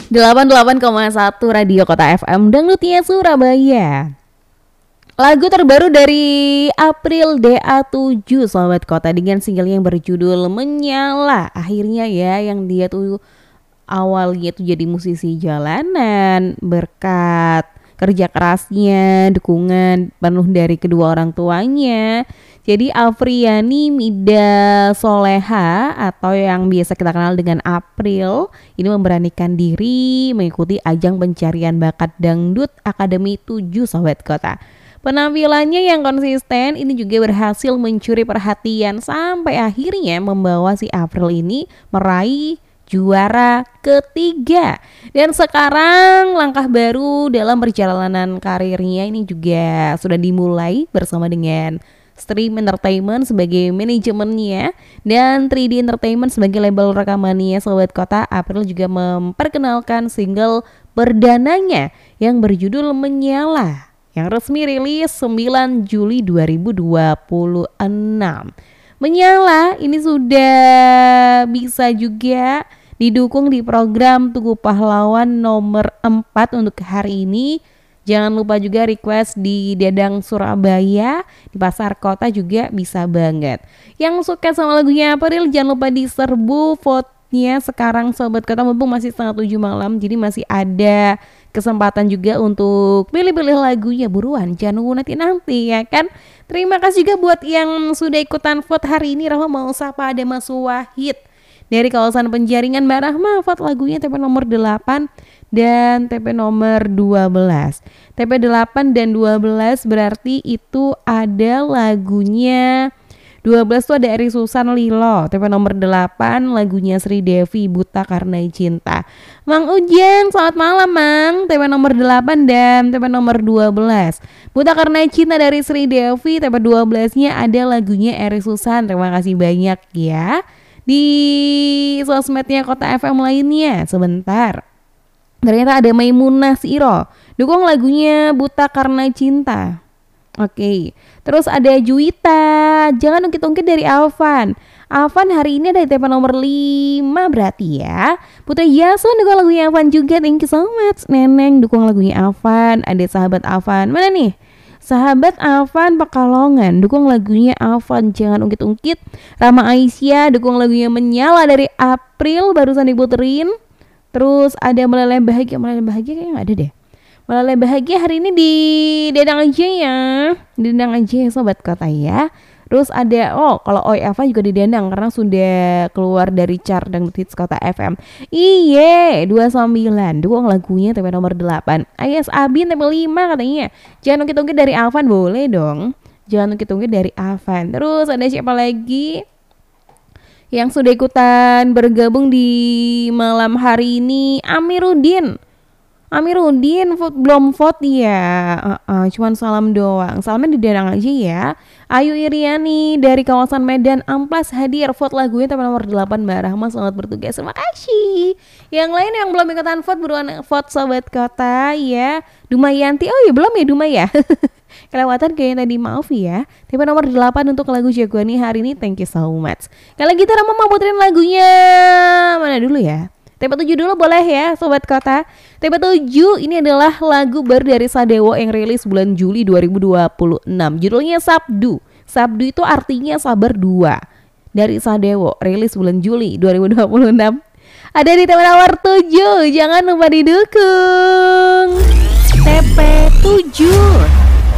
88,1 Radio Kota FM Dangdutnya Surabaya. Lagu terbaru dari April DA7 Sobat Kota dengan single yang berjudul Menyala. Akhirnya ya yang dia tuh awalnya tuh jadi musisi jalanan berkat kerja kerasnya, dukungan penuh dari kedua orang tuanya. Jadi Afriani Mida Soleha atau yang biasa kita kenal dengan April ini memberanikan diri mengikuti ajang pencarian bakat dangdut Akademi 7 Sobat Kota. Penampilannya yang konsisten ini juga berhasil mencuri perhatian sampai akhirnya membawa si April ini meraih juara ketiga. Dan sekarang langkah baru dalam perjalanan karirnya ini juga sudah dimulai bersama dengan Stream Entertainment sebagai manajemennya dan 3D Entertainment sebagai label rekamannya. Sobat Kota, April juga memperkenalkan single perdananya yang berjudul Menyala yang resmi rilis 9 Juli 2026. Menyala ini sudah bisa juga didukung di program Tugu Pahlawan nomor 4 untuk hari ini. Jangan lupa juga request di Dedang Surabaya, di Pasar Kota juga bisa banget. Yang suka sama lagunya April jangan lupa diserbu vote-nya sekarang Sobat Kota, mumpung masih setengah 7 malam. Jadi masih ada kesempatan juga untuk pilih-pilih lagunya, buruan jangan nunggu nanti ya kan. Terima kasih juga buat yang sudah ikutan vote hari ini. Rahma mau sapa ada Mas Wahid dari kawasan Penjaringan. Mbak Rahma vote lagunya TP nomor 8 dan TP nomor 12. TP 8 dan 12 berarti itu ada lagunya 12 tuh ada Eri Susan Lilo. TP nomor 8 lagunya Sri Devi Buta Karena Cinta. Mang Ujian selamat malam Mang. TP nomor 8 dan TP nomor 12 Buta Karena Cinta dari Sri Devi. TP 12 nya ada lagunya Eri Susan. Terima kasih banyak ya. Di sosmednya Kota FM lainnya sebentar, ternyata ada Maimunah Siro dukung lagunya Buta Karena Cinta. Oke. Terus ada Juwita Jangan Ungkit-Ungkit dari Alvan. Alvan hari ini ada di TP nomor 5 berarti ya. Putri Jason dukung lagunya Alvan juga. Thank you so much. Neneng dukung lagunya Alvan. Ada sahabat Alvan. Mana nih? Sahabat Alvan Pekalongan dukung lagunya Alvan Jangan Ungkit-Ungkit. Rama Aisyah dukung lagunya Menyala dari April barusan diputerin. Terus ada Meleleh Bahagia. Meleleh Bahagia kayaknya gak ada deh. Meleleh Bahagia hari ini di Dedang aja ya. Dedang aja ya Sobat Kota ya. Terus ada kalau Oi Eva juga di Dedang karena sudah keluar dari chart Dangdut Hits Kota FM. Iye 29 dukung lagunya TP nomor 8. Ayas Abin TP 5 katanya. Jangan Ungkit-Ungkit dari Alvan. Boleh dong. Jangan Ungkit-Ungkit dari Alvan. Terus ada siapa lagi yang sudah ikutan bergabung di malam hari ini? Amiruddin belum vote ya. Cuman salam doang. Salamnya di Dedang aja ya. Ayu Iriani dari kawasan Medan Amplas hadir vote lagunya TP nomor 8 Mbak Rahma. Selamat bertugas. Terima kasih. Yang lain yang belum ikutan vote buruan vote Sobat Kota ya. Dumayanti. Oh ya belum ya Dumaya. Kelewatan kayaknya tadi, maaf ya. TP nomor 8 untuk lagu Jagoani hari ini. Thank you so much. Kalau gitu Rahma mau puterin lagunya mana dulu ya? TP7 dulu boleh ya Sobat Kota. TP7 ini adalah lagu baru dari Sadewo yang rilis bulan Juli 2026. Judulnya Sabdu. Sabdu itu artinya sabar 2. Dari Sadewo rilis bulan Juli 2026. Ada di TP nomor 7. Jangan lupa didukung. TP7.